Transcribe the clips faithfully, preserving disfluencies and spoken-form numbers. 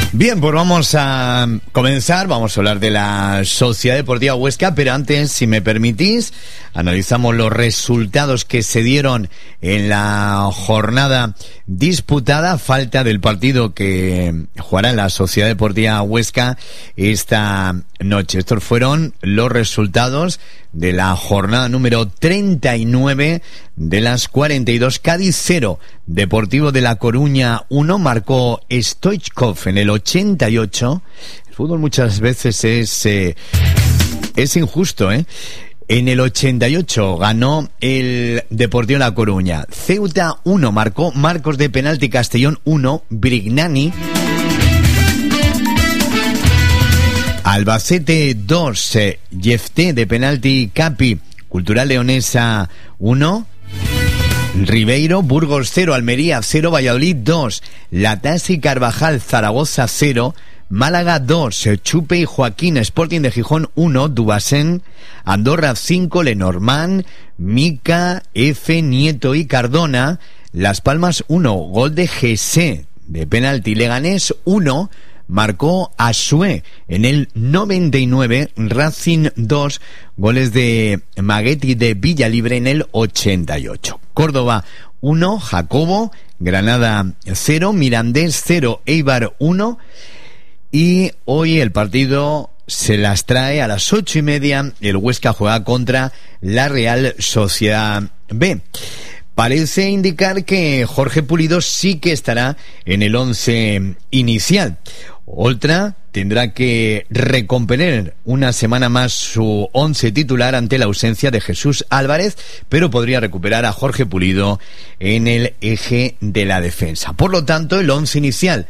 Bien, pues vamos a comenzar, vamos a hablar de la Sociedad Deportiva Huesca, pero antes, si me permitís, analizamos los resultados que se dieron en la jornada disputada, falta del partido que jugará en la Sociedad Deportiva Huesca esta noche. Estos fueron los resultados de la jornada número treinta y nueve de las cuarenta y dos. Cádiz cero, Deportivo de La Coruña uno, marcó Stoichkov en el ochenta y ocho. El fútbol muchas veces es eh, es injusto, ¿eh? En el ochenta y ocho ganó el Deportivo de La Coruña. Ceuta uno, marcó Marcos de penalti. Castellón uno, Brignani. Albacete dos, eh, Yefté de penalti Capi. Cultural Leonesa uno, Ribeiro. Burgos cero, Almería cero, Valladolid dos, Latasi Carvajal Zaragoza cero, Málaga dos, Chupe y Joaquín Sporting de Gijón uno, Dubasén. Andorra cinco, Lenormand, Mica, F, Nieto y Cardona. Las Palmas uno, gol de Gessé de penalti. Leganés uno, marcó Asue en el noventa y nueve. Racing dos, goles de Maguetti de Villalibre en el ochenta y ocho. Córdoba uno, Jacobo. Granada cero, Mirandés cero, Eibar uno. Y hoy el partido se las trae a las ocho y media. El Huesca juega contra la Real Sociedad B. Parece indicar que Jorge Pulido sí que estará en el once inicial. Oltra tendrá que recomponer una semana más su once titular ante la ausencia de Jesús Álvarez, pero podría recuperar a Jorge Pulido en el eje de la defensa. Por lo tanto, el once inicial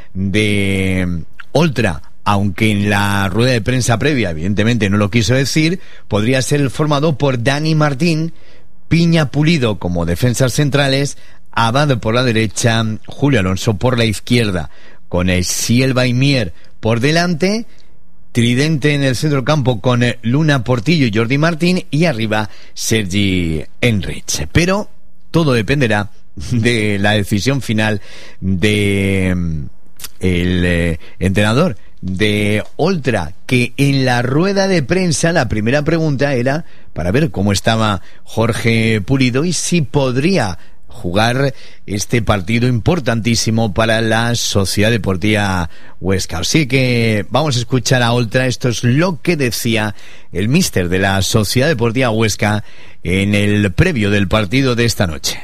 de Oltra, aunque en la rueda de prensa previa evidentemente no lo quiso decir, podría ser formado por Dani Martín, Piña, Pulido como defensas centrales, Abad por la derecha, Julio Alonso por la izquierda, con el Sielva y Mier por delante, tridente en el centro del campo con Luna, Portillo y Jordi Martín, y arriba Sergi Enrich. Pero todo dependerá de la decisión final de el eh, entrenador de Oltra, que en la rueda de prensa la primera pregunta era para ver cómo estaba Jorge Pulido y si podría jugar este partido importantísimo para la Sociedad Deportiva Huesca. Así que vamos a escuchar a Oltra. Esto es lo que decía el míster de la Sociedad Deportiva Huesca en el previo del partido de esta noche.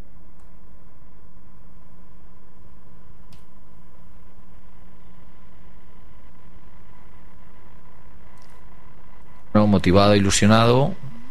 Motivado, ilusionado,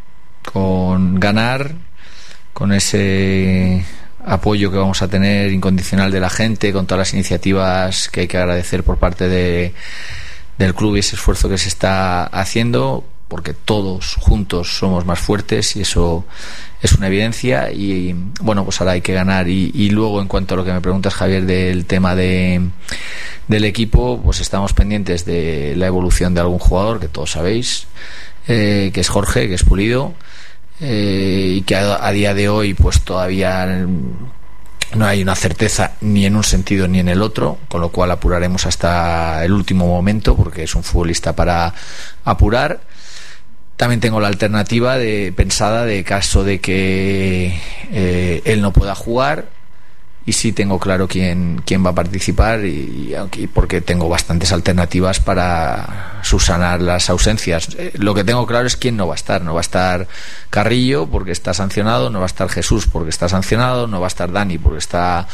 con ganar, con ese apoyo que vamos a tener incondicional de la gente, con todas las iniciativas que hay que agradecer por parte de, del club y ese esfuerzo que se está haciendo, porque todos juntos somos más fuertes y eso es una evidencia. Y bueno, pues ahora hay que ganar. Y, y luego, en cuanto a lo que me preguntas, Javier, del tema de del equipo, pues estamos pendientes de la evolución de algún jugador que todos sabéis, eh, que es Jorge, que es Pulido, eh, y que a, a día de hoy pues todavía no hay una certeza ni en un sentido ni en el otro, con lo cual apuraremos hasta el último momento porque es un futbolista para apurar. También tengo la alternativa de pensada de caso de que eh, él no pueda jugar, y sí tengo claro quién quién va a participar, y, y porque tengo bastantes alternativas para subsanar las ausencias. Eh, lo que tengo claro es quién no va a estar. No va a estar Carrillo porque está sancionado, no va a estar Jesús porque está sancionado, no va a estar Dani porque está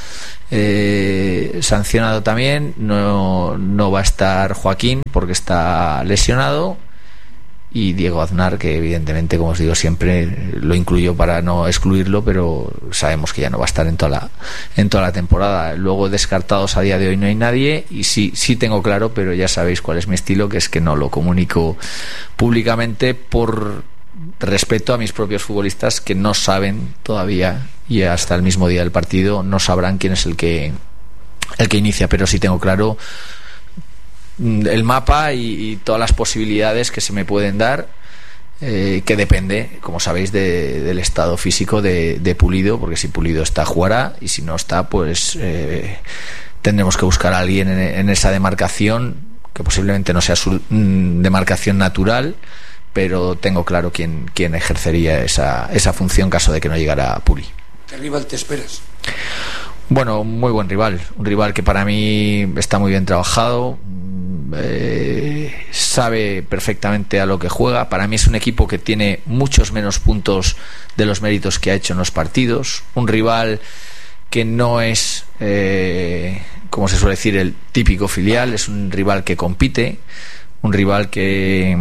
eh, sancionado también, no, no va a estar Joaquín porque está lesionado, y Diego Aznar, que evidentemente, como os digo siempre, lo incluyo para no excluirlo, pero sabemos que ya no va a estar en toda la en toda la temporada. Luego, descartados a día de hoy no hay nadie, y sí sí tengo claro, pero ya sabéis cuál es mi estilo, que es que no lo comunico públicamente por respeto a mis propios futbolistas, que no saben todavía, y hasta el mismo día del partido no sabrán quién es el que el que inicia. Pero sí tengo claro el mapa y, y todas las posibilidades que se me pueden dar, eh, que depende, como sabéis, de, del estado físico de, de Pulido, porque si Pulido está, jugará, y si no está, pues eh, tendremos que buscar a alguien en, en esa demarcación, que posiblemente no sea su mm, demarcación natural, pero tengo claro quién, quién ejercería esa, esa función en caso de que no llegara Puri. ¿Qué rival te esperas? Bueno, un muy buen rival, un rival que para mí está muy bien trabajado, eh, sabe perfectamente a lo que juega. Para mí es un equipo que tiene muchos menos puntos de los méritos que ha hecho en los partidos, un rival que no es, eh, como se suele decir, el típico filial, es un rival que compite, un rival que...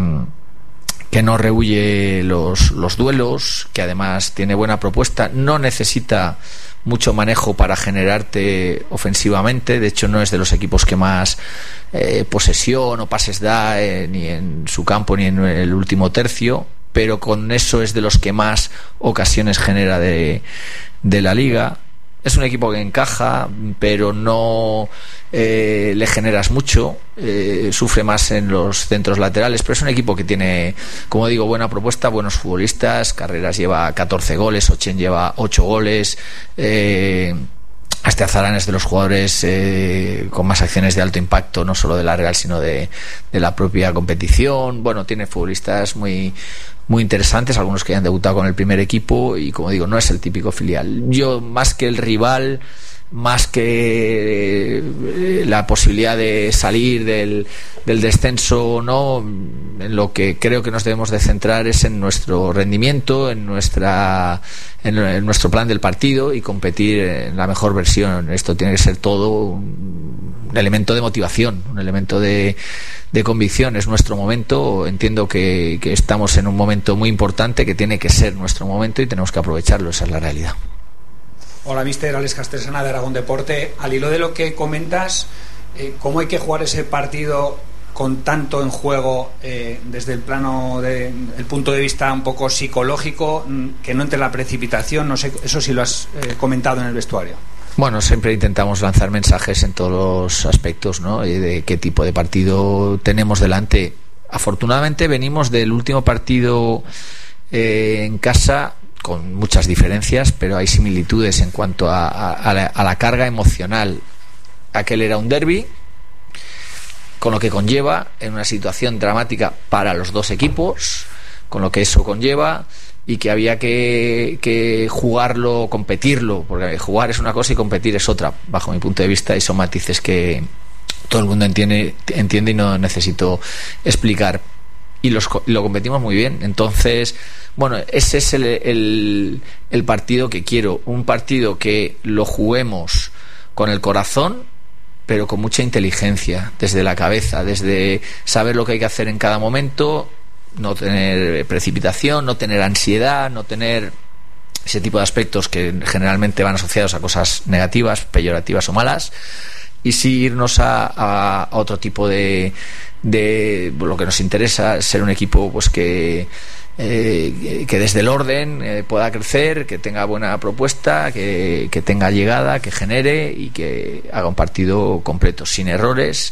que no rehúye los, los duelos, que además tiene buena propuesta, no necesita mucho manejo para generarte ofensivamente. De hecho, no es de los equipos que más eh, posesión o pases da, eh, ni en su campo ni en el último tercio, pero con eso es de los que más ocasiones genera de, de la liga. Es un equipo que encaja, pero no eh, le generas mucho, eh, sufre más en los centros laterales, pero es un equipo que tiene, como digo, buena propuesta, buenos futbolistas. Carreras lleva catorce goles, Ochen lleva ocho goles, eh, Asteazarán es de los jugadores eh, con más acciones de alto impacto, no solo de la Real, sino de, de la propia competición. Bueno, tiene futbolistas muy muy interesantes, algunos que hayan debutado con el primer equipo, y como digo, no es el típico filial. Yo, más que el rival, más que eh, la posibilidad de salir del, del descenso o no, en lo que creo que nos debemos de centrar es en nuestro rendimiento, en nuestra en, en nuestro plan del partido, y competir en la mejor versión. Esto tiene que ser todo un, un elemento de motivación, un elemento de, de convicción. Es nuestro momento. Entiendo que, que estamos en un momento muy importante, que tiene que ser nuestro momento y tenemos que aprovecharlo. Esa es la realidad. Hola, mister Alex Castresana de Aragón Deporte. Al hilo de lo que comentas, eh, ¿cómo hay que jugar ese partido con tanto en juego eh, desde el plano de, el punto de vista un poco psicológico, que no entre la precipitación? No sé, eso sí lo has eh, comentado en el vestuario. Bueno, siempre intentamos lanzar mensajes en todos los aspectos, ¿no? De qué tipo de partido tenemos delante. Afortunadamente venimos del último partido eh, en casa, con muchas diferencias, pero hay similitudes en cuanto a, a, a, la, a la carga emocional. Aquel era un derbi, con lo que conlleva, en una situación dramática para los dos equipos, con lo que eso conlleva, y que había que, que jugarlo, competirlo, porque jugar es una cosa y competir es otra, bajo mi punto de vista, y son matices que todo el mundo entiende, entiende y no necesito explicar. Y los, lo competimos muy bien. Entonces, bueno, ese es el, el, el partido que quiero, un partido que lo juguemos con el corazón, pero con mucha inteligencia, desde la cabeza, desde saber lo que hay que hacer en cada momento, no tener precipitación, no tener ansiedad, no tener ese tipo de aspectos que generalmente van asociados a cosas negativas, peyorativas o malas, y sí irnos a, a, a otro tipo de, de lo que nos interesa, ser un equipo pues que eh, que desde el orden eh, pueda crecer, que tenga buena propuesta, que, que tenga llegada, que genere y que haga un partido completo, sin errores,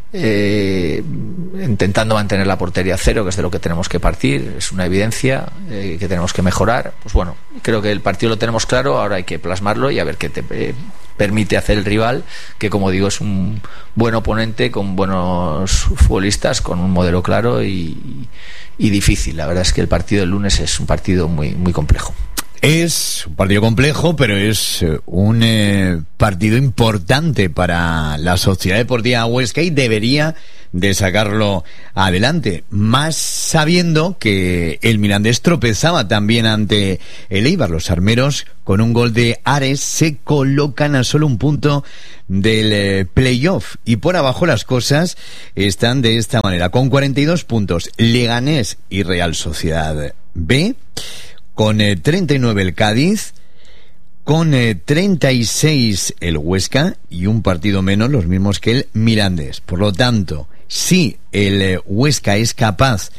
eh, intentando mantener la portería a cero, que es de lo que tenemos que partir. Es una evidencia eh, que tenemos que mejorar. Pues bueno, creo que el partido lo tenemos claro, ahora hay que plasmarlo y a ver qué te eh, permite hacer el rival, que como digo es un buen oponente, con buenos futbolistas, con un modelo claro y, y difícil. La verdad es que el partido del lunes es un partido muy, muy complejo. Es un partido complejo, pero es un eh, partido importante para la Sociedad Deportiva Huesca y debería de sacarlo adelante, más sabiendo que el Mirandés tropezaba también ante el Eibar. Los armeros, con un gol de Ares, se colocan a solo un punto del eh, playoff, y por abajo las cosas están de esta manera: con cuarenta y dos puntos Leganés y Real Sociedad B, con eh, treinta y nueve el Cádiz, con eh, treinta y seis el Huesca, y un partido menos, los mismos que el Mirandés. Por lo tanto, si el eh, Huesca es capaz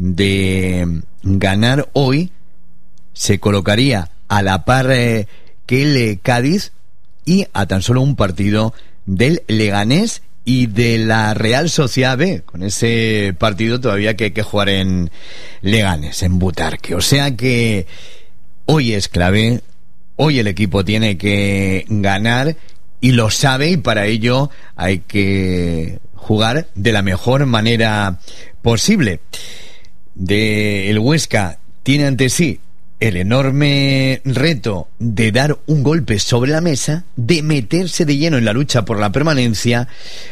de ganar hoy, se colocaría a la par eh, que el eh, Cádiz, y a tan solo un partido del Leganés y de la Real Sociedad B, con ese partido todavía que hay que jugar en Leganés, en Butarque. O sea que hoy es clave, hoy el equipo tiene que ganar, y lo sabe, y para ello hay que jugar de la mejor manera posible. De el Huesca tiene ante sí el enorme reto de dar un golpe sobre la mesa, de meterse de lleno en la lucha por la permanencia.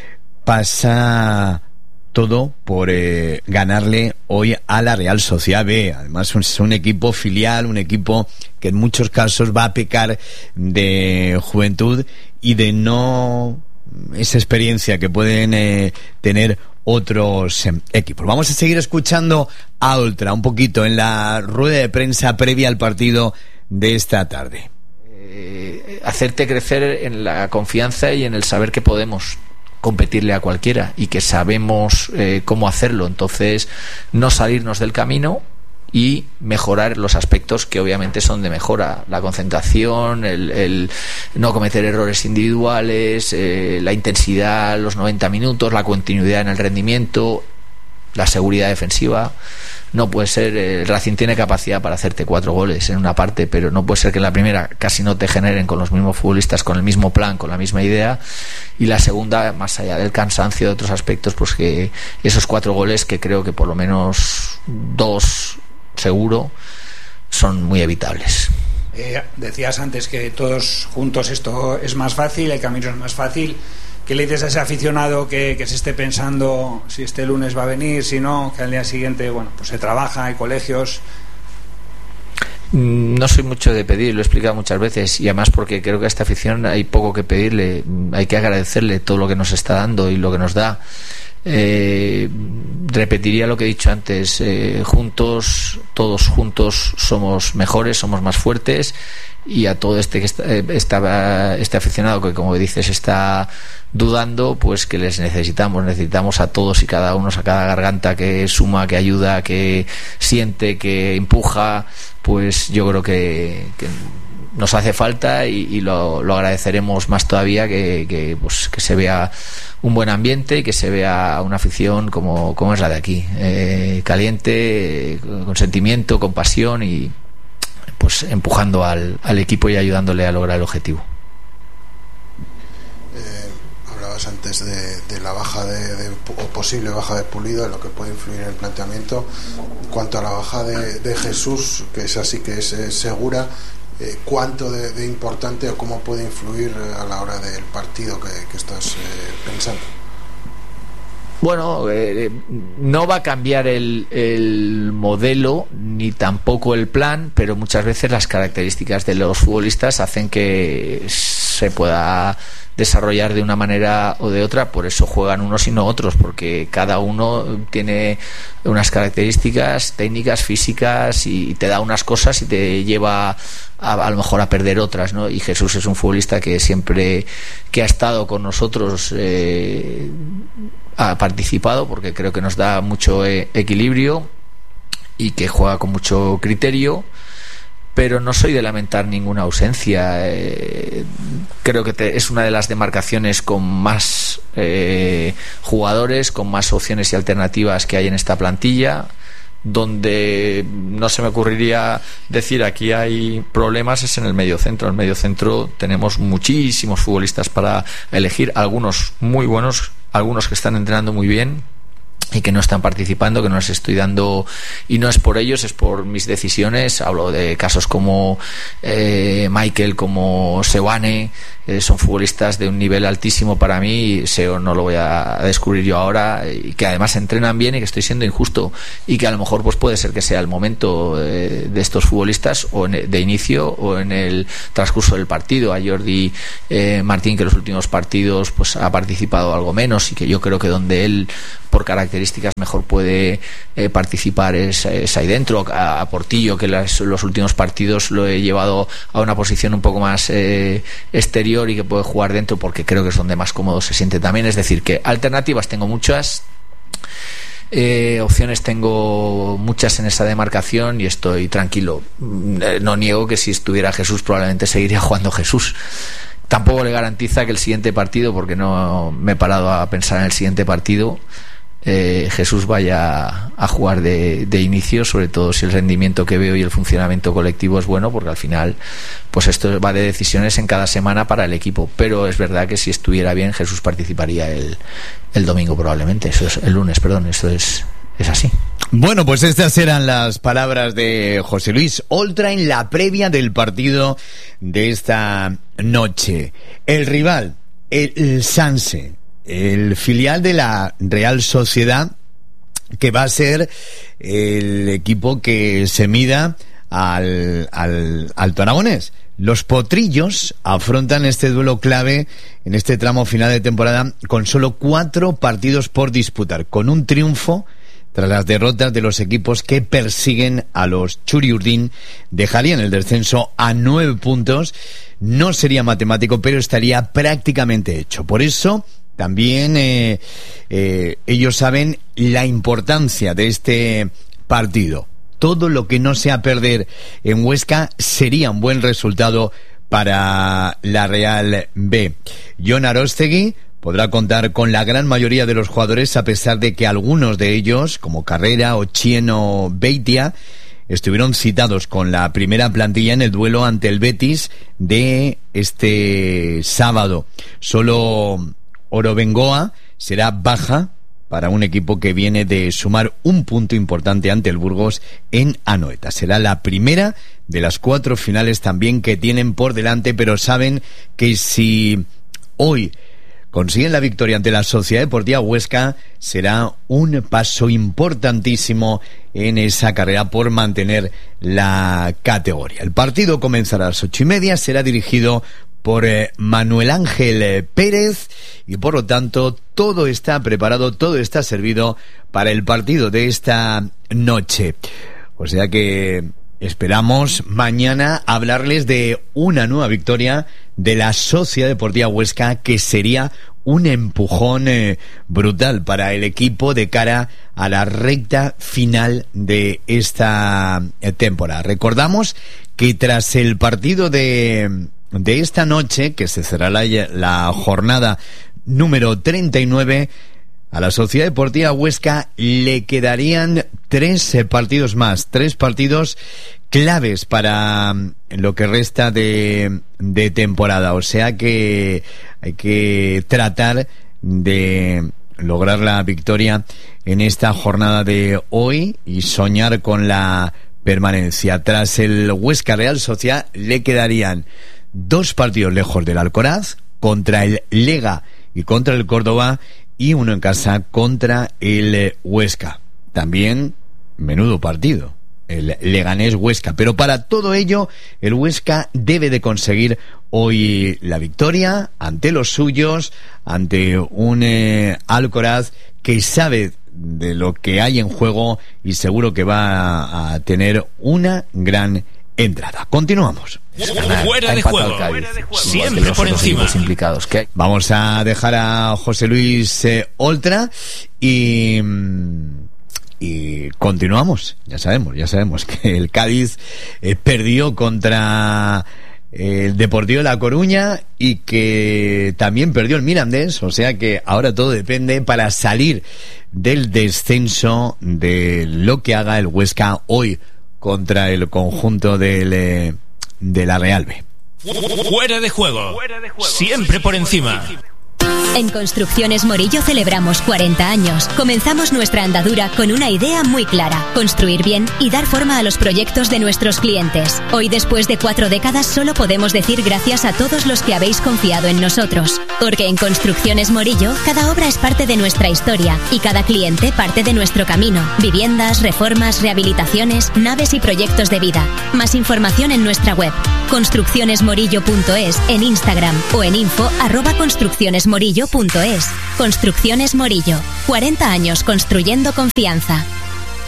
Pasa todo por eh, ganarle hoy a la Real Sociedad B. Además es un equipo filial, un equipo que en muchos casos va a pecar de juventud y de no esa experiencia que pueden eh, tener otros eh, equipos. Vamos a seguir escuchando a Oltra un poquito en la rueda de prensa previa al partido de esta tarde. Eh, hacerte crecer en la confianza y en el saber que podemos competirle a cualquiera y que sabemos eh, cómo hacerlo. Entonces, no salirnos del camino y mejorar los aspectos que obviamente son de mejora: la concentración, el, el no cometer errores individuales, eh, la intensidad, los noventa minutos, la continuidad en el rendimiento, la seguridad defensiva. No puede ser, el Racing tiene capacidad para hacerte cuatro goles en una parte, pero no puede ser que en la primera casi no te generen con los mismos futbolistas, con el mismo plan, con la misma idea, y la segunda, más allá del cansancio de otros aspectos, pues que esos cuatro goles, que creo que por lo menos dos seguro, son muy evitables. Eh, decías antes que todos juntos esto es más fácil, el camino es más fácil. ¿Qué le dices a ese aficionado que, que se esté pensando si este lunes va a venir, si no, que al día siguiente, bueno, pues se trabaja, hay colegios? No soy mucho de pedir, lo he explicado muchas veces, y además porque creo que a esta afición hay poco que pedirle, hay que agradecerle todo lo que nos está dando y lo que nos da. Eh, repetiría lo que he dicho antes, eh, juntos, todos juntos somos mejores, somos más fuertes, y a todo este que está, eh, está, este aficionado que, como dices, está dudando, pues que les necesitamos, necesitamos a todos y cada uno, a cada garganta que suma, que ayuda, que siente, que empuja. Pues yo creo que, que nos hace falta, y, y lo, lo agradeceremos más todavía, que, que, pues, que se vea un buen ambiente y que se vea una afición como, como es la de aquí, eh, caliente, eh, con sentimiento, con pasión, y pues empujando al, al equipo y ayudándole a lograr el objetivo. Eh, hablabas antes de, de la baja de, de o posible baja de Pulido, en lo que puede influir en el planteamiento. En cuanto a la baja de, de Jesús, que es así que es, es segura, eh, ¿cuánto de, de importante o cómo puede influir a la hora del partido que, que estás eh, pensando? Bueno, eh, no va a cambiar el, el modelo ni tampoco el plan, pero muchas veces las características de los futbolistas hacen que se pueda desarrollar de una manera o de otra. Por eso juegan unos y no otros, porque cada uno tiene unas características técnicas, físicas, y te da unas cosas y te lleva a, a lo mejor a perder otras, ¿no? Y Jesús es un futbolista que siempre que ha estado con nosotros eh, ha participado, porque creo que nos da mucho eh, equilibrio y que juega con mucho criterio. Pero no soy de lamentar ninguna ausencia. Eh, creo que te, es una de las demarcaciones con más eh, jugadores, con más opciones y alternativas que hay en esta plantilla, donde no se me ocurriría decir aquí hay problemas es en el mediocentro. En el mediocentro tenemos muchísimos futbolistas para elegir, algunos muy buenos, algunos que están entrenando muy bien y que no están participando, que no les estoy dando, y no es por ellos, es por mis decisiones. Hablo de casos como eh, Michael, como Seoane, eh, son futbolistas de un nivel altísimo para mí. Seo no lo voy a descubrir yo ahora, y que además entrenan bien, y que estoy siendo injusto, y que a lo mejor pues puede ser que sea el momento eh, de estos futbolistas, o en, de inicio o en el transcurso del partido. A Jordi eh, Martín, que en los últimos partidos pues ha participado algo menos, y que yo creo que donde él por características mejor puede eh, participar es, es ahí dentro. A, a Portillo, que las, los últimos partidos lo he llevado a una posición un poco más eh, exterior, y que puede jugar dentro porque creo que es donde más cómodo se siente también. Es decir, que alternativas tengo muchas, eh, opciones tengo muchas en esa demarcación, y estoy tranquilo. No niego que si estuviera Jesús probablemente seguiría jugando Jesús. Tampoco le garantiza que el siguiente partido, porque no me he parado a pensar en el siguiente partido, eh, Jesús vaya a jugar de, de inicio, sobre todo si el rendimiento que veo y el funcionamiento colectivo es bueno, porque al final pues esto va de decisiones en cada semana para el equipo, pero es verdad que si estuviera bien Jesús participaría el, el domingo probablemente, eso es el lunes, perdón, eso es, es así. Bueno, pues estas eran las palabras de José Luis Oltra en la previa del partido de esta noche. El rival, el Sanse, el filial de la Real Sociedad, que va a ser el equipo que se mida al, al Alto Aragonés. Los potrillos afrontan este duelo clave en este tramo final de temporada con solo cuatro partidos por disputar, con un triunfo tras las derrotas de los equipos que persiguen a los Churiurdin. Dejarían el descenso a nueve puntos. No sería matemático, pero estaría prácticamente hecho. Por eso también eh, eh, ellos saben la importancia de este partido. Todo lo que no sea perder en Huesca sería un buen resultado para la Real B. Jon Arostegui podrá contar con la gran mayoría de los jugadores, a pesar de que algunos de ellos, como Carrera, Ochieno, Beitia, estuvieron citados con la primera plantilla en el duelo ante el Betis de este sábado. Solo Orobengoa será baja para un equipo que viene de sumar un punto importante ante el Burgos en Anoeta. Será la primera de las cuatro finales también que tienen por delante, pero saben que si hoy consiguen la victoria ante la Sociedad Deportiva Huesca, será un paso importantísimo en esa carrera por mantener la categoría. El partido comenzará a las ocho y media, será dirigido por eh, Manuel Ángel Pérez, y por lo tanto todo está preparado, todo está servido para el partido de esta noche. O sea que esperamos mañana hablarles de una nueva victoria de la Sociedad Deportiva Huesca, que sería un empujón eh, brutal para el equipo de cara a la recta final de esta eh, temporada. Recordamos que tras el partido de, de esta noche, que se cerrará la, la jornada número treinta y nueve, a la Sociedad Deportiva Huesca le quedarían tres eh, partidos más, tres partidos claves para lo que resta de, de temporada. O sea que hay que tratar de lograr la victoria en esta jornada de hoy y soñar con la permanencia. Tras el Huesca Real Sociedad le quedarían dos partidos lejos del Alcoraz, contra el Lega y contra el Córdoba, y uno en casa contra el Huesca. También menudo partido el Leganés Huesca, pero para todo ello el Huesca debe de conseguir hoy la victoria ante los suyos, ante un eh, Alcoraz que sabe de lo que hay en juego y seguro que va a, a tener una gran entrada. Continuamos. Fuera de juego, siempre por encima. Implicados. ¿Qué? Vamos a dejar a José Luis eh, Oltra y y continuamos. Ya sabemos, ya sabemos que el Cádiz eh, perdió contra el Deportivo de La Coruña y que también perdió el Mirandés, o sea que ahora todo depende para salir del descenso de lo que haga el Huesca hoy contra el conjunto del, eh, de la Real B. Fuera de juego, siempre por encima. En Construcciones Morillo celebramos cuarenta años. Comenzamos nuestra andadura con una idea muy clara: construir bien y dar forma a los proyectos de nuestros clientes. Hoy, después de cuatro décadas, solo podemos decir gracias a todos los que habéis confiado en nosotros. Porque en Construcciones Morillo, cada obra es parte de nuestra historia y cada cliente parte de nuestro camino. Viviendas, reformas, rehabilitaciones, naves y proyectos de vida. Más información en nuestra web, construcciones morillo punto es, en Instagram o en info arroba construccionesmorillo punto es. Construcciones Morillo, cuarenta años construyendo confianza.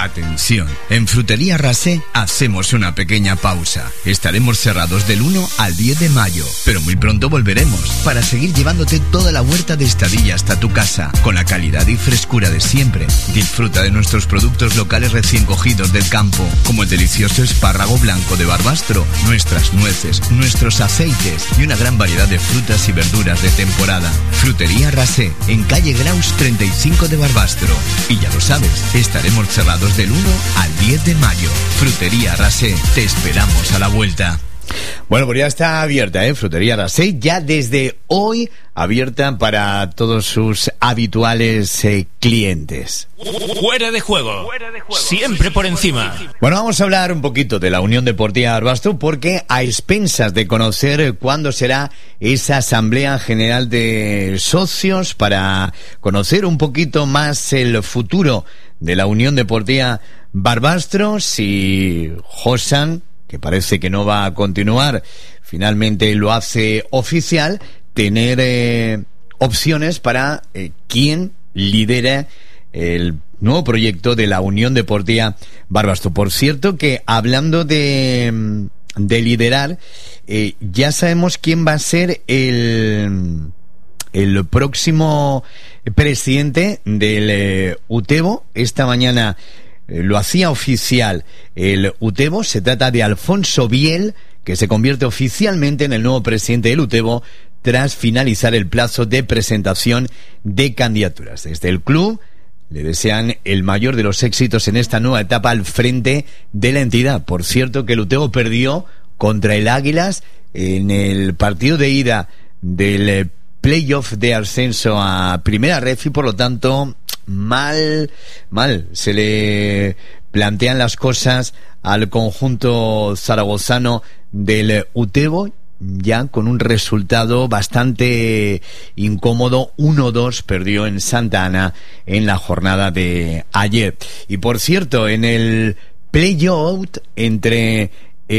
Atención, en Frutería Rasé hacemos una pequeña pausa. Estaremos cerrados del uno al diez de mayo, pero muy pronto volveremos para seguir llevándote toda la huerta de Estadilla hasta tu casa, con la calidad y frescura de siempre. Disfruta de nuestros productos locales recién cogidos del campo, como el delicioso espárrago blanco de Barbastro, nuestras nueces, nuestros aceites y una gran variedad de frutas y verduras de temporada. Frutería Rasé, en calle Graus treinta y cinco de Barbastro. Y ya lo sabes, estaremos cerrados del uno al diez de mayo. Frutería Rasé, te esperamos a la vuelta. Bueno, pues ya está abierta, ¿eh? Frutería Rasé, ya desde hoy abierta para todos sus habituales eh, clientes. Fuera de juego, siempre por encima. Bueno, vamos a hablar un poquito de la Unión Deportiva Barbastro, porque a expensas de conocer cuándo será esa Asamblea General de Socios, para conocer un poquito más el futuro de la Unión Deportiva Barbastro, si Josan, que parece que no va a continuar, finalmente lo hace oficial, tener eh, opciones para eh, quién lidera el nuevo proyecto de la Unión Deportiva Barbastro. Por cierto, que hablando de, de liderar, eh, ya sabemos quién va a ser el, el próximo presidente del eh, Utebo. Esta mañana lo hacía oficial el Utebo. Se trata de Alfonso Biel, que se convierte oficialmente en el nuevo presidente del Utebo tras finalizar el plazo de presentación de candidaturas. Desde el club le desean el mayor de los éxitos en esta nueva etapa al frente de la entidad. Por cierto, que el Utebo perdió contra el Águilas en el partido de ida del playoff de ascenso a Primera Ref, y por lo tanto mal, mal se le plantean las cosas al conjunto zaragozano del Utebo, ya con un resultado bastante incómodo. uno dos perdió en Santa Ana en la jornada de ayer. Y por cierto, en el playoff entre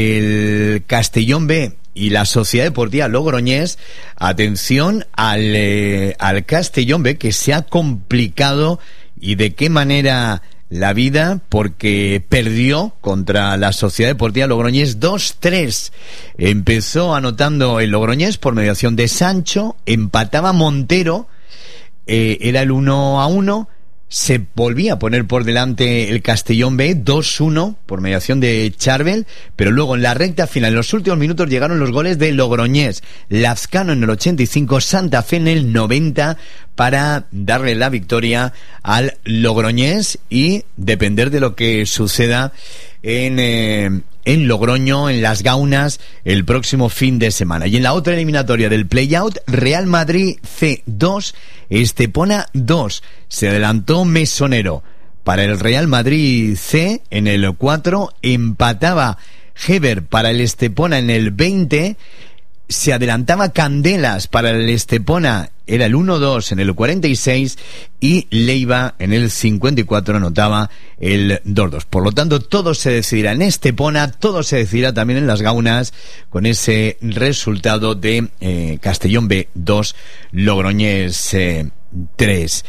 el Castellón B y la Sociedad Deportiva Logroñés, atención al, eh, al Castellón B, que se ha complicado, y de qué manera la vida, porque perdió contra la Sociedad Deportiva Logroñés dos tres. Empezó anotando el Logroñés por mediación de Sancho, empataba Montero, eh, era el uno a uno. Se volvía a poner por delante el Castellón B, dos uno, por mediación de Charbel, pero luego en la recta final, en los últimos minutos, llegaron los goles de Logroñés. Lazcano en el ochenta y cinco, Santa Fe en el noventa, para darle la victoria al Logroñés y depender de lo que suceda en, eh, en Logroño, en Las Gaunas, el próximo fin de semana. Y en la otra eliminatoria del play-out, Real Madrid C dos, Estepona dos. Se adelantó Mesonero para el Real Madrid C en el cuatro, empataba Heber para el Estepona en el veinte, se adelantaba Candelas para el Estepona, era el uno dos en el cuarenta y seis, y Leiva en el cincuenta y cuatro anotaba el dos dos. Por lo tanto, todo se decidirá en Estepona, todo se decidirá también en Las Gaunas, con ese resultado de eh, Castellón B dos, Logroñés eh, tres.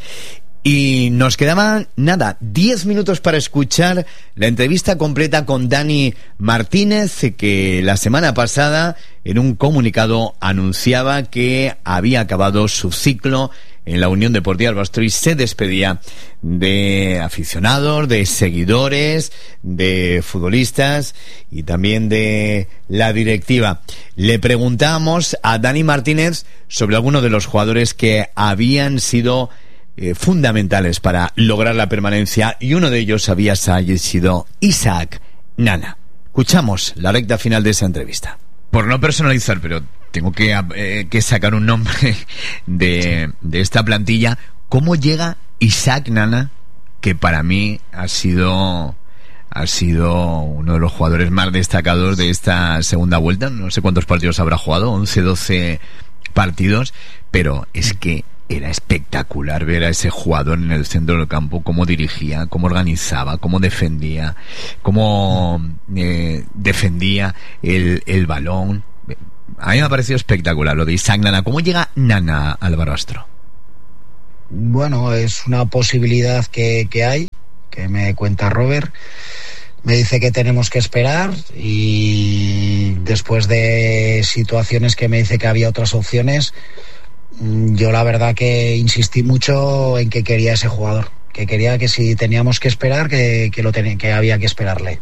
Y nos quedaban, nada, diez minutos para escuchar la entrevista completa con Dani Martínez, que la semana pasada en un comunicado anunciaba que había acabado su ciclo en la Unión Deportiva Barbastro y se despedía de aficionados, de seguidores, de futbolistas y también de la directiva. Le preguntamos a Dani Martínez sobre algunos de los jugadores que habían sido Eh, fundamentales para lograr la permanencia, y uno de ellos había sido Isaac Nana. Escuchamos la recta final de esa entrevista. Por no personalizar, pero tengo que, eh, que sacar un nombre de, de esta plantilla. ¿Cómo llega Isaac Nana, que para mí ha sido ha sido uno de los jugadores más destacados de esta segunda vuelta? No sé cuántos partidos habrá jugado, once, doce partidos, pero es que era espectacular ver a ese jugador en el centro del campo, cómo dirigía, cómo organizaba, cómo defendía, cómo eh, defendía el, el balón. A mí me ha parecido espectacular lo de Isaac Nana. ¿Cómo llega Nana al Barbastro? Bueno, es una posibilidad que, que hay, que me cuenta Robert. Me dice que tenemos que esperar y después de situaciones que me dice que había otras opciones, yo la verdad que insistí mucho en que quería ese jugador, que quería que si teníamos que esperar, que, que, lo ten, que había que esperarle.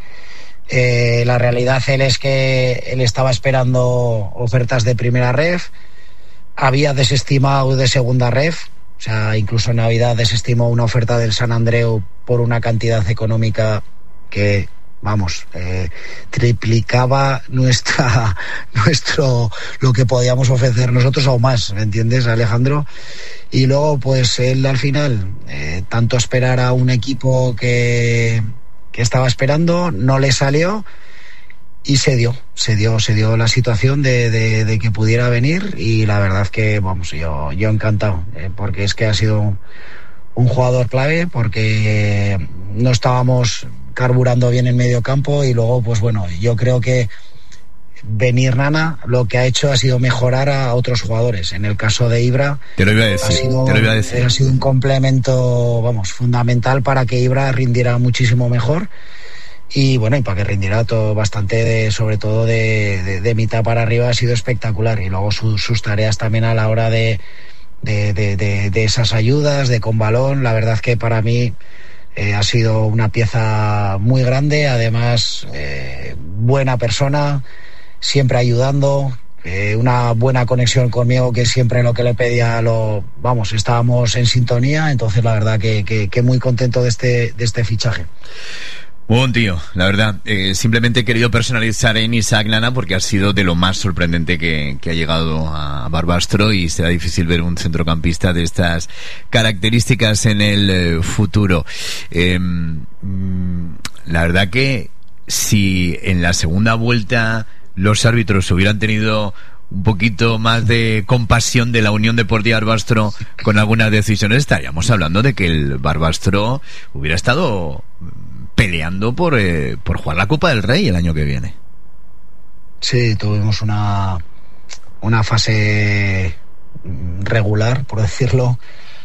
Eh, la realidad él es que él estaba esperando ofertas de primera ref, había desestimado de segunda ref, o sea, incluso en Navidad desestimó una oferta del San Andreu por una cantidad económica que, vamos, eh, triplicaba nuestra nuestro lo que podíamos ofrecer nosotros o más, ¿me entiendes, Alejandro? Y luego, pues él al final, eh, tanto esperar a un equipo que, que estaba esperando, no le salió y se dio, se dio, se dio la situación de, de, de que pudiera venir y la verdad que, vamos, yo, yo encantado, eh, porque es que ha sido un, un jugador clave, porque eh, no estábamos carburando bien en medio campo y luego pues bueno, yo creo que venir Nana lo que ha hecho ha sido mejorar a otros jugadores. En el caso de Ibra te lo iba a decir, ha sido, te lo iba a decir. Ha sido un complemento, vamos, fundamental para que Ibra rindiera muchísimo mejor y bueno, y para que rindiera todo bastante, de, sobre todo de, de, de mitad para arriba ha sido espectacular y luego su, sus tareas también a la hora de de, de, de de esas ayudas de con balón, la verdad que para mí Eh, ha sido una pieza muy grande, además eh, buena persona, siempre ayudando, eh, una buena conexión conmigo, que siempre lo que le pedía lo, vamos, estábamos en sintonía, entonces la verdad que, que, que muy contento de este, de este fichaje. Buen tío, la verdad. Eh, simplemente he querido personalizar en Isaac Nana porque ha sido de lo más sorprendente que, que ha llegado a Barbastro y será difícil ver un centrocampista de estas características en el eh, futuro. Eh, mm, la verdad que si en la segunda vuelta los árbitros hubieran tenido un poquito más de compasión de la Unión Deportiva Barbastro con algunas decisiones, estaríamos hablando de que el Barbastro hubiera estado peleando por eh, por jugar la Copa del Rey el año que viene. Sí, tuvimos una una fase regular, por decirlo,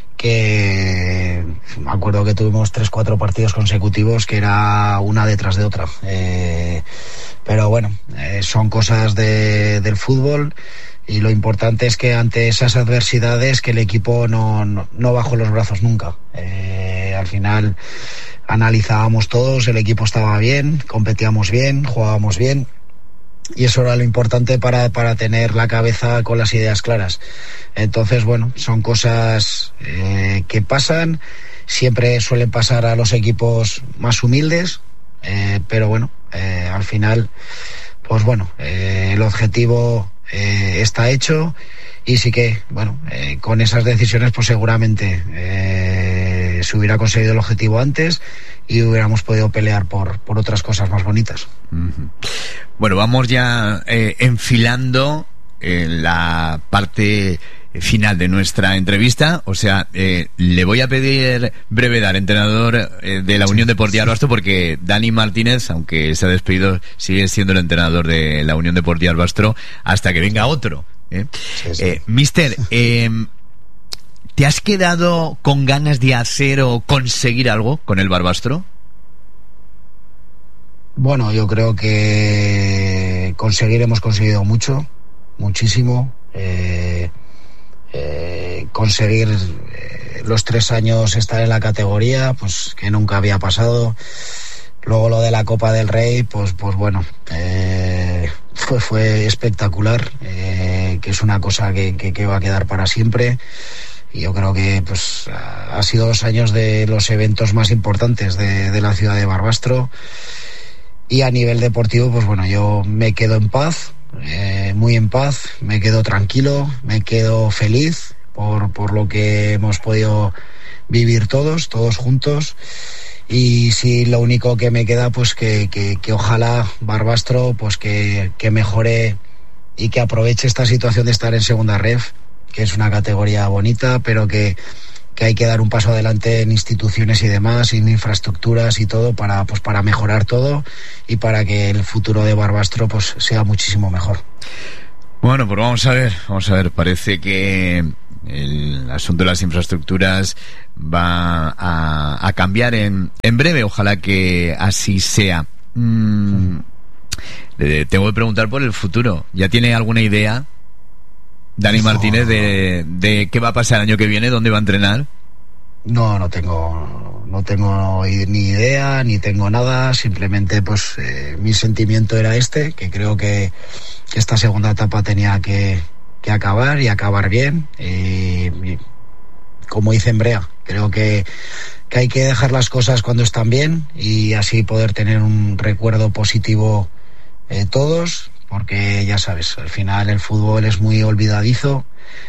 que me acuerdo que tuvimos tres, cuatro partidos consecutivos que era una detrás de otra. Eh, pero bueno, eh, son cosas de, del fútbol y lo importante es que ante esas adversidades que el equipo no, no, no bajó los brazos nunca. Eh, al final analizábamos todos, el equipo estaba bien, competíamos bien, jugábamos bien y eso era lo importante para, para tener la cabeza con las ideas claras. Entonces, bueno, son cosas eh, que pasan, siempre suelen pasar a los equipos más humildes, eh, pero bueno, eh, al final, pues bueno, eh, el objetivo eh, está hecho y sí que, bueno, eh, con esas decisiones pues seguramente eh, se hubiera conseguido el objetivo antes y hubiéramos podido pelear por, por otras cosas más bonitas. Uh-huh. Bueno, vamos ya eh, enfilando en la parte final de nuestra entrevista, o sea, eh, le voy a pedir brevedad, entrenador eh, de la Unión Deportiva Barbastro, porque Dani Martínez, aunque se ha despedido, sigue siendo el entrenador de la Unión Deportiva Barbastro hasta que venga otro. ¿eh? Sí, sí. Eh, Mister, eh, ¿te has quedado con ganas de hacer o conseguir algo con el Barbastro? Bueno, yo creo que conseguir hemos conseguido mucho, muchísimo. Eh, eh, conseguir eh, los tres años estar en la categoría, pues que nunca había pasado. Luego lo de la Copa del Rey, pues, pues bueno, eh, fue, fue espectacular, eh, que es una cosa que, que, que va a quedar para siempre. Y yo creo que pues ha sido dos años de los eventos más importantes de, de la ciudad de Barbastro. Y a nivel deportivo, pues bueno, yo me quedo en paz, eh, muy en paz, me quedo tranquilo, me quedo feliz por, por lo que hemos podido vivir todos, todos juntos. Y sí, lo único que me queda, pues que, que, que ojalá Barbastro, pues que, que mejore y que aproveche esta situación de estar en segunda ref, que es una categoría bonita, pero que que hay que dar un paso adelante en instituciones y demás, en infraestructuras y todo, para pues para mejorar todo y para que el futuro de Barbastro pues sea muchísimo mejor. Bueno, pues vamos a ver, vamos a ver, parece que el asunto de las infraestructuras va a, a cambiar en, en breve, ojalá que así sea. Mm, le tengo que preguntar por el futuro. ¿Ya tiene alguna idea Dani Martínez de, de qué va a pasar el año que viene, dónde va a entrenar? No, no tengo, no tengo ni idea, ni tengo nada. Simplemente, pues, eh, mi sentimiento era este, que creo que, que esta segunda etapa tenía que, que acabar y acabar bien. Y, y como dice Brea, creo que, que hay que dejar las cosas cuando están bien y así poder tener un recuerdo positivo eh, todos, porque ya sabes, al final el fútbol es muy olvidadizo.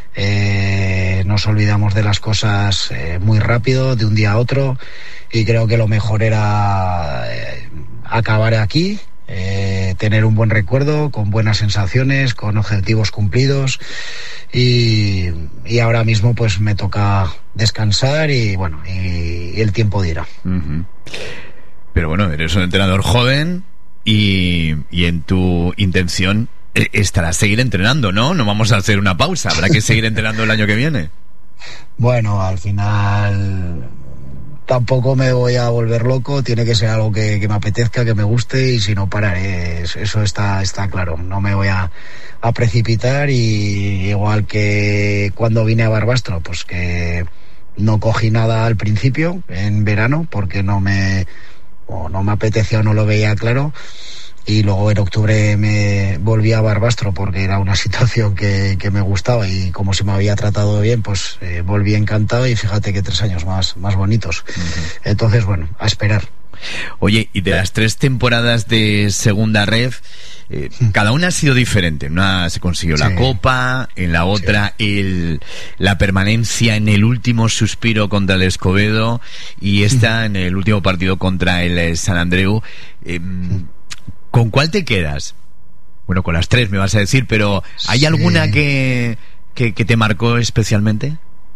Eh, nos olvidamos de las cosas eh, muy rápido, de un día a otro, y creo que lo mejor era eh, acabar aquí, eh, tener un buen recuerdo, con buenas sensaciones, con objetivos cumplidos, y, y ahora mismo pues me toca descansar y bueno, y, y el tiempo dirá. Uh-huh. Pero bueno, eres un entrenador joven y, y en tu intención estará seguir entrenando, ¿no? No vamos a hacer una pausa, habrá que seguir entrenando el año que viene. Bueno, al final tampoco me voy a volver loco, tiene que ser algo que, que me apetezca, que me guste, y si no pararé, eso está, está claro. No me voy a, a precipitar, y igual que cuando vine a Barbastro, pues que no cogí nada al principio, en verano, porque no me, o no me apetecía o no lo veía claro. Y luego en octubre me volví a Barbastro porque era una situación que, que me gustaba, y como se me había tratado bien, pues eh, volví encantado, y fíjate que tres años más, más bonitos. Uh-huh. Entonces, bueno, a esperar. Oye, y de las tres temporadas de Segunda Ref, eh, sí. cada una ha sido diferente. En una se consiguió sí. la Copa, en la otra sí. el, la permanencia en el último suspiro contra el Escobedo, y esta uh-huh. en el último partido contra el San Andreu. Eh, uh-huh. ¿Con cuál te quedas? Bueno, con las tres me vas a decir, pero ¿hay sí. alguna que, que, que te marcó especialmente?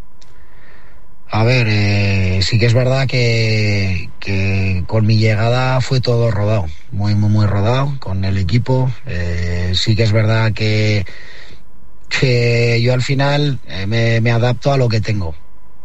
A ver, eh, sí que es verdad que, que con mi llegada fue todo rodado, muy, muy, muy rodado con el equipo. Eh, sí que es verdad que, que yo al final eh, me, me adapto a lo que tengo.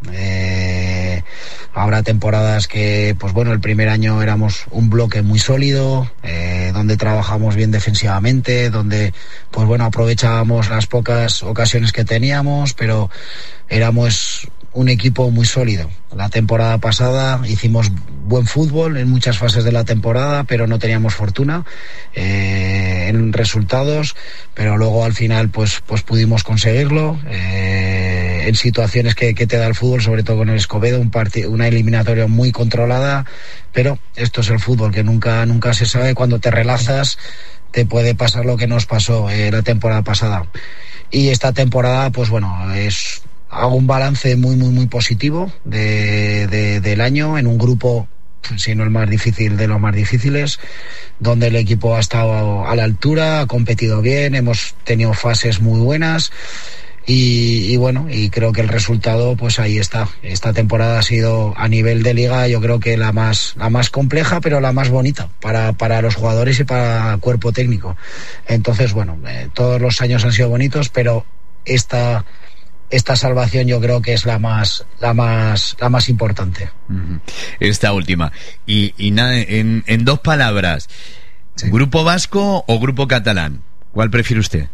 Eh, habrá temporadas que, pues bueno, el primer año éramos un bloque muy sólido, eh, donde trabajamos bien defensivamente, donde, pues bueno, aprovechábamos las pocas ocasiones que teníamos, pero éramos un equipo muy sólido. La temporada pasada hicimos buen fútbol en muchas fases de la temporada, pero no teníamos fortuna eh, en resultados, pero luego al final pues, pues pudimos conseguirlo eh, en situaciones que, que te da el fútbol, sobre todo con el Escobedo, un partido, una eliminatoria muy controlada, pero esto es el fútbol, que nunca, nunca se sabe. Cuando te relajas te puede pasar lo que nos pasó eh, la temporada pasada. Y esta temporada, pues bueno, es... hago un balance muy, muy, muy positivo de, de, del año, en un grupo, si no el más difícil de los más difíciles, donde el equipo ha estado a la altura, ha competido bien, hemos tenido fases muy buenas, y, y bueno, y creo que el resultado, pues ahí está. Esta temporada ha sido, a nivel de liga, yo creo que la más, la más compleja, pero la más bonita para, para los jugadores y para el cuerpo técnico. Entonces, bueno, eh, todos los años han sido bonitos, pero esta... esta salvación yo creo que es la más la más la más importante. Esta última. Y, y nada, en, en dos palabras, sí. ¿Grupo vasco o grupo catalán? ¿Cuál prefiere usted?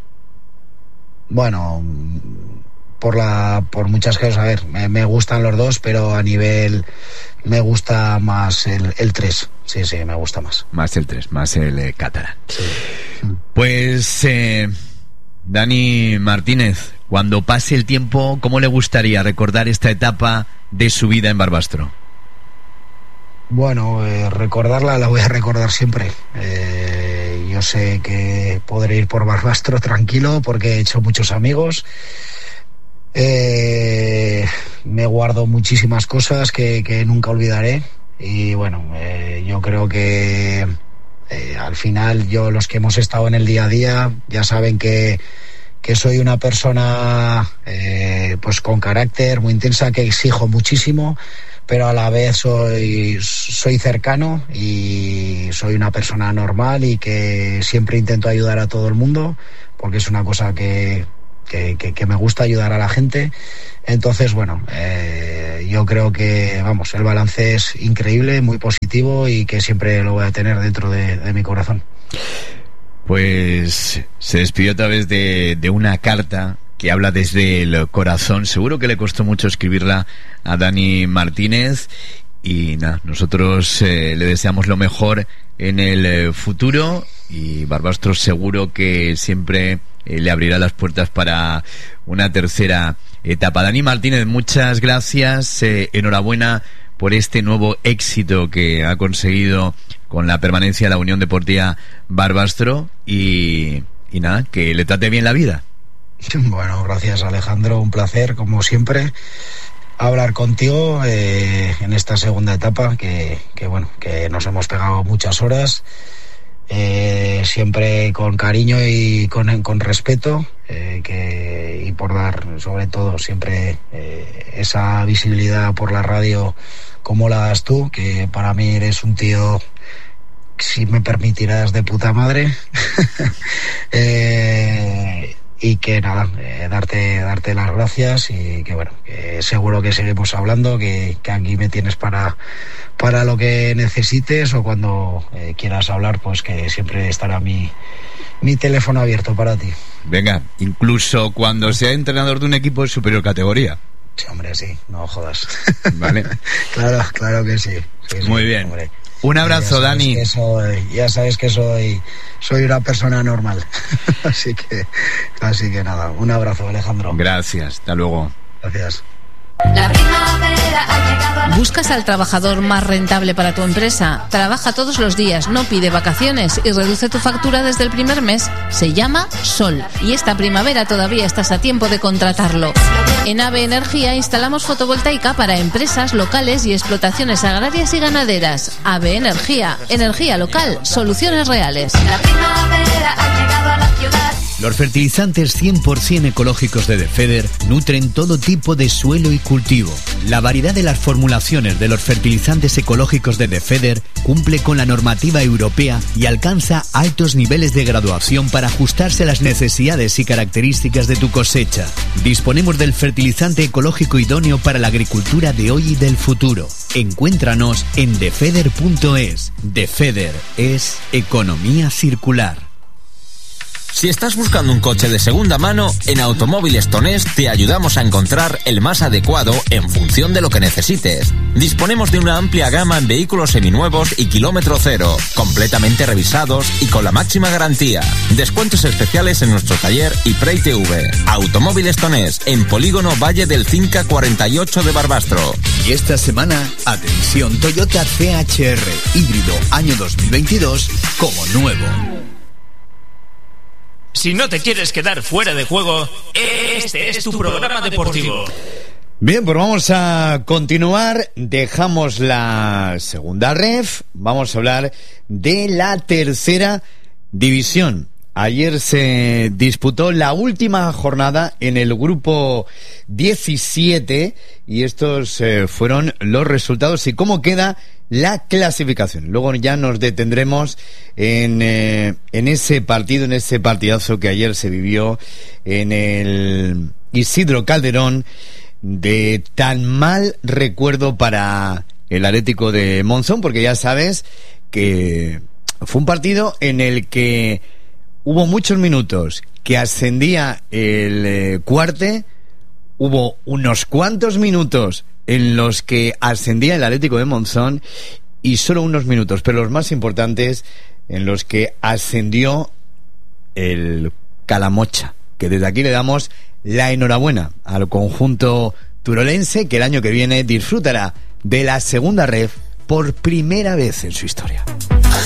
Bueno, por la por muchas cosas, a ver, me, me gustan los dos, pero a nivel me gusta más el, el tres. Sí, sí, me gusta más. Más el tres, más el eh, catalán. Sí. Pues eh, Dani Martínez, cuando pase el tiempo, ¿cómo le gustaría recordar esta etapa de su vida en Barbastro? Bueno, eh, recordarla la voy a recordar siempre. Eh, yo sé que podré ir por Barbastro tranquilo porque he hecho muchos amigos. Eh, me guardo muchísimas cosas que, que nunca olvidaré. Y bueno, eh, yo creo que eh, al final, yo, los que hemos estado en el día a día, ya saben que que soy una persona eh, pues con carácter muy intensa, que exijo muchísimo, pero a la vez soy soy cercano y soy una persona normal, y que siempre intento ayudar a todo el mundo, porque es una cosa que, que, que, que me gusta ayudar a la gente. Entonces, bueno, eh, yo creo que, vamos, el balance es increíble, muy positivo y que siempre lo voy a tener dentro de, de mi corazón. Pues se despidió a través de, de una carta que habla desde el corazón. Seguro que le costó mucho escribirla a Dani Martínez. Y nada, nosotros eh, le deseamos lo mejor en el eh, futuro, y Barbastro seguro que siempre eh, le abrirá las puertas para una tercera etapa. Dani Martínez, muchas gracias, eh, enhorabuena por este nuevo éxito que ha conseguido con la permanencia de la Unión Deportiva Barbastro, y, y nada, que le trate bien la vida. Bueno, gracias Alejandro, un placer como siempre hablar contigo eh, en esta segunda etapa, que, que bueno, que nos hemos pegado muchas horas, eh, siempre con cariño y con, con respeto, eh, que, y por dar sobre todo siempre eh, esa visibilidad por la radio como la das tú, que para mí eres un tío, si me permitirás, de puta madre. eh, Y que nada, eh, darte darte las gracias, y que bueno, que seguro que seguimos hablando, que, que aquí me tienes para, para lo que necesites, o cuando eh, quieras hablar, pues que siempre estará mi, mi teléfono abierto para ti. Venga, incluso cuando sea entrenador de un equipo de superior categoría. Sí, hombre, sí, no jodas. Vale. Claro, claro que sí. sí, sí Muy bien. Hombre. Un abrazo, ya Dani. Que soy, ya sabes que soy soy una persona normal. así que así que nada, un abrazo, Alejandro. Gracias, hasta luego. Gracias. La primavera ha llegado a la... ¿Buscas al trabajador más rentable para tu empresa? Trabaja todos los días, no pide vacaciones y reduce tu factura desde el primer mes. Se llama Sol, y esta primavera todavía estás a tiempo de contratarlo. En AVE Energía instalamos fotovoltaica para empresas locales y explotaciones agrarias y ganaderas. AVE Energía, energía local, soluciones reales. La primavera ha llegado a la ciudad. Los fertilizantes cien por ciento ecológicos de Defeder nutren todo tipo de suelo y cultivo. La variedad de las formulaciones de los fertilizantes ecológicos de Defeder cumple con la normativa europea y alcanza altos niveles de graduación para ajustarse a las necesidades y características de tu cosecha. Disponemos del fertilizante ecológico idóneo para la agricultura de hoy y del futuro. Encuéntranos en defeder punto es. Defeder es economía circular. Si estás buscando un coche de segunda mano, en Automóviles Tonés te ayudamos a encontrar el más adecuado en función de lo que necesites. Disponemos de una amplia gama en vehículos seminuevos y kilómetro cero, completamente revisados y con la máxima garantía. Descuentos especiales en nuestro taller y Pre T V. Automóviles Tonés, en Polígono Valle del Cinca cuarenta y ocho de Barbastro. Y esta semana, atención, Toyota C H R híbrido año dos mil veintidós como nuevo. Si no te quieres quedar fuera de juego, este es tu programa deportivo. Bien, pues vamos a continuar. Dejamos la segunda ref. Vamos a hablar de la tercera división. Ayer se disputó la última jornada en el grupo diecisiete y estos eh, fueron los resultados y cómo queda la clasificación. Luego ya nos detendremos en, eh, en ese partido, en ese partidazo que ayer se vivió en el Isidro Calderón, de tan mal recuerdo para el Atlético de Monzón, porque ya sabes que fue un partido en el que hubo muchos minutos que ascendía el eh, Cuarte, hubo unos cuantos minutos en los que ascendía el Atlético de Monzón y solo unos minutos, pero los más importantes, en los que ascendió el Calamocha, que desde aquí le damos la enhorabuena al conjunto turolense, que el año que viene disfrutará de la segunda ref por primera vez en su historia.